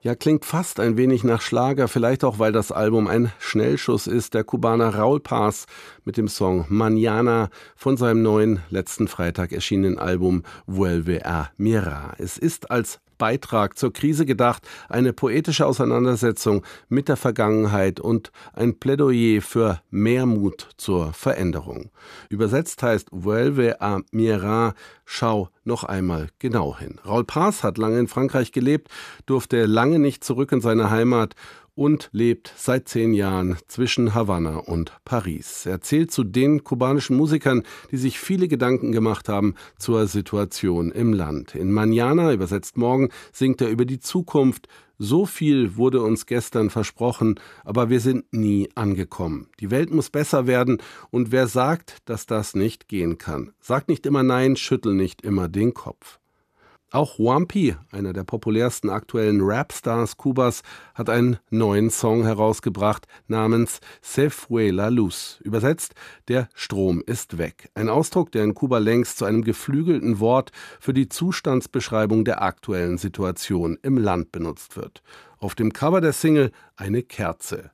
Ja, klingt fast ein wenig nach Schlager, vielleicht auch, weil das Album ein Schnellschuss ist. Der Kubaner Raúl Paz mit dem Song Mañana von seinem neuen letzten Freitag erschienenen Album Vuelve a Mirar. Es ist als Beitrag zur Krise gedacht, eine poetische Auseinandersetzung mit der Vergangenheit und ein Plädoyer für mehr Mut zur Veränderung. Übersetzt heißt Vuelve a Mirar, schau noch einmal genau hin. Raúl Paz hat lange in Frankreich gelebt, durfte lange nicht zurück in seine Heimat und lebt seit 10 Jahren zwischen Havanna und Paris. Er zählt zu den kubanischen Musikern, die sich viele Gedanken gemacht haben zur Situation im Land. In Mañana, übersetzt morgen, singt er über die Zukunft. So viel wurde uns gestern versprochen, aber wir sind nie angekommen. Die Welt muss besser werden und wer sagt, dass das nicht gehen kann? Sag nicht immer nein, schüttel nicht immer den Kopf. Auch Juanpi, einer der populärsten aktuellen Rapstars Kubas, hat einen neuen Song herausgebracht namens Se fue la luz. Übersetzt, der Strom ist weg. Ein Ausdruck, der in Kuba längst zu einem geflügelten Wort für die Zustandsbeschreibung der aktuellen Situation im Land benutzt wird. Auf dem Cover der Single eine Kerze.